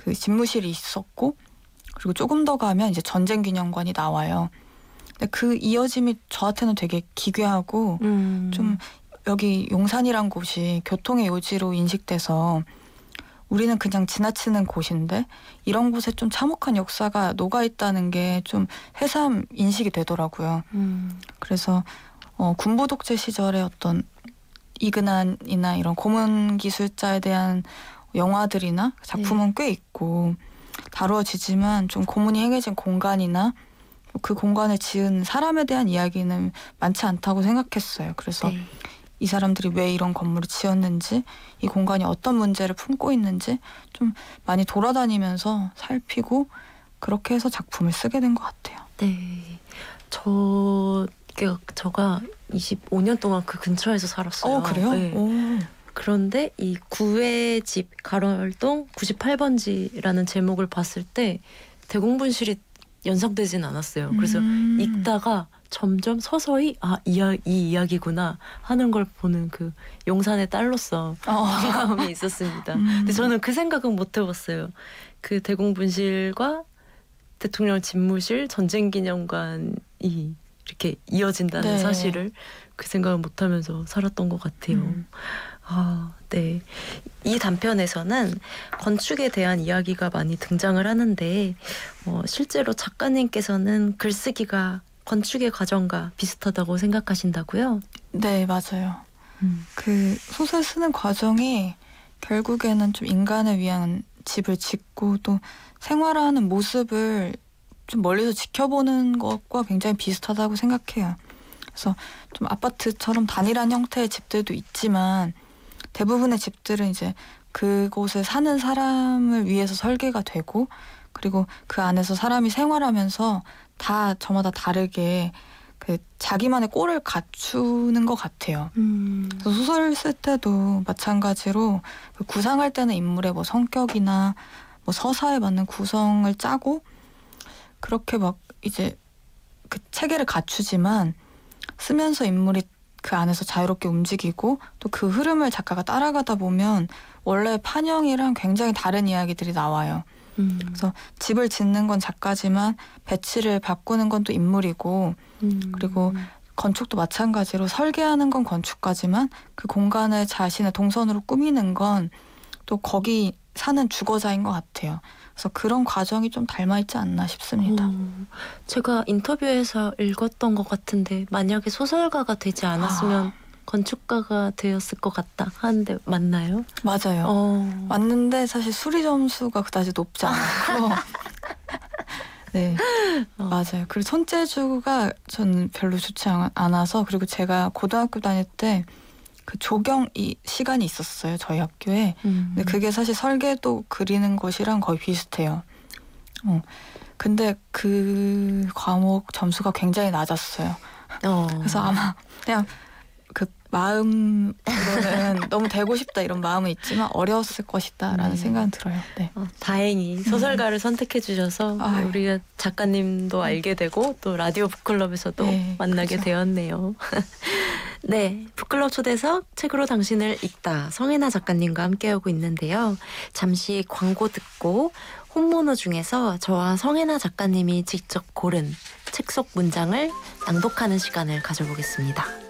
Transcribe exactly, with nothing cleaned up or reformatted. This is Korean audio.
그 집무실이 있었고 그리고 조금 더 가면 이제 전쟁기념관이 나와요. 근데 그 이어짐이 저한테는 되게 기괴하고 음. 좀 여기 용산이란 곳이 교통의 요지로 인식돼서 우리는 그냥 지나치는 곳인데 이런 곳에 좀 참혹한 역사가 녹아있다는 게 좀 새삼 인식이 되더라고요. 음. 그래서 어, 군부 독재 시절의 어떤 이근한이나 이런 고문 기술자에 대한 영화들이나 작품은 네. 꽤 있고 다루어지지만 좀 고문이 행해진 공간이나 그 공간을 지은 사람에 대한 이야기는 많지 않다고 생각했어요. 그래서 네. 이 사람들이 왜 이런 건물을 지었는지 이 공간이 어떤 문제를 품고 있는지 좀 많이 돌아다니면서 살피고 그렇게 해서 작품을 쓰게 된 것 같아요. 네, 저 저가 이십오 년 동안 그 근처에서 살았어요. 어, 그래요? 네. 오. 그런데 이 구의 집 가로동 구십팔 번지라는 제목을 봤을 때 대공분실이 연상되진 않았어요. 그래서 음. 읽다가 점점 서서히 아, 이, 이 이야기구나 하는 걸 보는 그 용산의 딸로서 어. 반가움이 있었습니다. 음. 근데 저는 그 생각은 못 해봤어요. 그 대공분실과 대통령 집무실, 전쟁기념관이 이렇게 이어진다는 네. 사실을 그 생각을 못하면서 살았던 것 같아요. 음. 아, 네. 이 단편에서는 건축에 대한 이야기가 많이 등장을 하는데 어, 실제로 작가님께서는 글쓰기가 건축의 과정과 비슷하다고 생각하신다고요? 네, 맞아요. 음. 그 소설 쓰는 과정이 결국에는 좀 인간을 위한 집을 짓고 또 생활하는 모습을 좀 멀리서 지켜보는 것과 굉장히 비슷하다고 생각해요. 그래서 좀 아파트처럼 단일한 형태의 집들도 있지만 대부분의 집들은 이제 그곳에 사는 사람을 위해서 설계가 되고 그리고 그 안에서 사람이 생활하면서 다 저마다 다르게 그 자기만의 꼴을 갖추는 것 같아요. 음. 그래서 소설 쓸 때도 마찬가지로 그 구상할 때는 인물의 뭐 성격이나 뭐 서사에 맞는 구성을 짜고 그렇게 막 이제 그 체계를 갖추지만 쓰면서 인물이 그 안에서 자유롭게 움직이고 또 그 흐름을 작가가 따라가다 보면 원래 판형이랑 굉장히 다른 이야기들이 나와요. 음. 그래서 집을 짓는 건 작가지만 배치를 바꾸는 건 또 인물이고 음. 그리고 건축도 마찬가지로 설계하는 건 건축가지만 그 공간을 자신의 동선으로 꾸미는 건 또 거기 사는 주거자인 것 같아요. 그래서 그런 과정이 좀 닮아있지 않나 싶습니다. 오, 제가 인터뷰에서 읽었던 것 같은데 만약에 소설가가 되지 않았으면 아. 건축가가 되었을 것 같다 하는데 맞나요? 맞아요. 어. 맞는데 사실 수리 점수가 그다지 높지 않고 네, 어. 맞아요. 그리고 손재주가 저는 별로 좋지 않아서 그리고 제가 고등학교 다닐 때 그 조경 이 시간이 있었어요. 저희 학교에. 음. 근데 그게 사실 설계도 그리는 것이랑 거의 비슷해요. 어. 근데 그 과목 점수가 굉장히 낮았어요. 어. 그래서 아마 그냥 그 마음으로는 너무 되고 싶다 이런 마음은 있지만 어려웠을 것이다라는 네. 생각은 들어요. 네. 어, 다행히 소설가를 음. 선택해 주셔서 아유. 우리가 작가님도 알게 되고 또 라디오 북클럽에서도 네, 만나게 그렇죠. 되었네요. 네, 북클럽 초대석 책으로 당신을 읽다 성혜나 작가님과 함께하고 있는데요. 잠시 광고 듣고 홈모노 중에서 저와 성혜나 작가님이 직접 고른 책 속 문장을 낭독하는 시간을 가져보겠습니다.